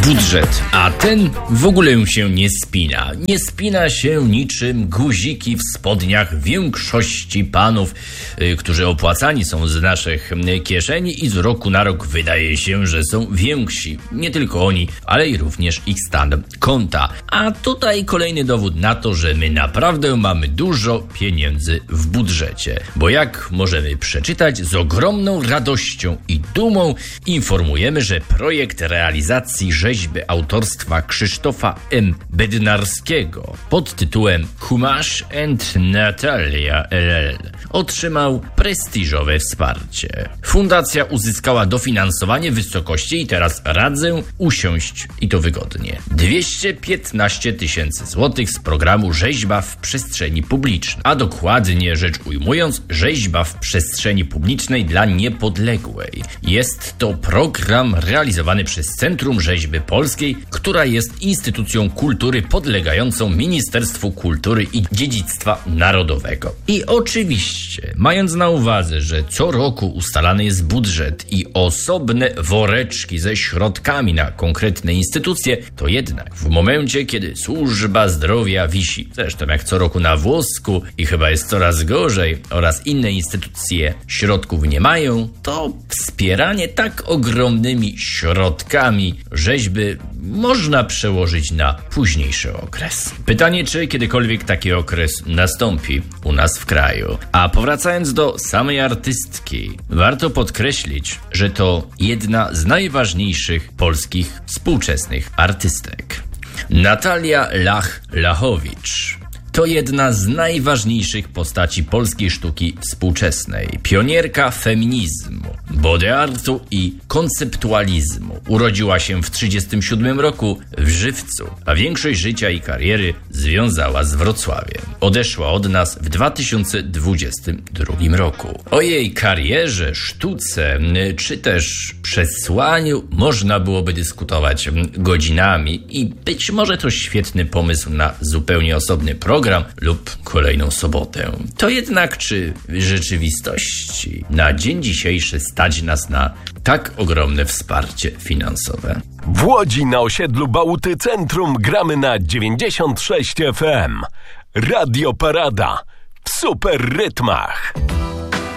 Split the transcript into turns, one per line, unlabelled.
Budżet, a ten w ogóle się nie spina. Nie spina się niczym guziki w spodniach większości panów, którzy opłacani są z naszych kieszeni i z roku na rok wydaje się, że są więksi. Nie tylko oni, ale i również ich stan konta. A tutaj kolejny dowód na to, że my naprawdę mamy dużo pieniędzy w budżecie. Bo jak możemy przeczytać, z ogromną radością i dumą informujemy, że projekt realizacji rzeźby autorstwa Krzysztofa M. Bednarskiego pod tytułem Chumash and Natalia LL otrzymał prestiżowe wsparcie. Fundacja uzyskała dofinansowanie w wysokości, i teraz radzę usiąść i to wygodnie, 215 000 złotych z programu Rzeźba w przestrzeni publicznej, a dokładnie rzecz ujmując, Rzeźba w przestrzeni publicznej dla Niepodległej. Jest to program realizowany przez Centrum Rzeźby Polskiej, która jest instytucją kultury podlegającą Ministerstwu Kultury i Dziedzictwa Narodowego. I oczywiście, mając na uwadze, że co roku ustalany jest budżet i osobne woreczki ze środkami na konkretne instytucje, to jednak w momencie, kiedy służba zdrowia wisi, zresztą jak co roku na włosku i chyba jest coraz gorzej, oraz inne instytucje środków nie mają, to wspieranie tak ogromnymi środkami rzeźby można przełożyć na późniejszy okres. Pytanie, czy kiedykolwiek taki okres nastąpi u nas w kraju. A powracając do samej artystki, warto podkreślić, że to jedna z najważniejszych polskich współczesnych artystek. Natalia Lachowicz to jedna z najważniejszych postaci polskiej sztuki współczesnej. Pionierka feminizmu, body artu i konceptualizmu. Urodziła się w 1937 roku w Żywcu, a większość życia i kariery związała z Wrocławiem. Odeszła od nas w 2022 roku. O jej karierze, sztuce, czy też przesłaniu można byłoby dyskutować godzinami i być może to świetny pomysł na zupełnie osobny program lub kolejną sobotę. To jednak czy w rzeczywistości na dzień dzisiejszy stać nas na tak ogromne wsparcie finansowe?
W Łodzi na osiedlu Bałuty Centrum gramy na 96 FM. Radio Parada w super rytmach.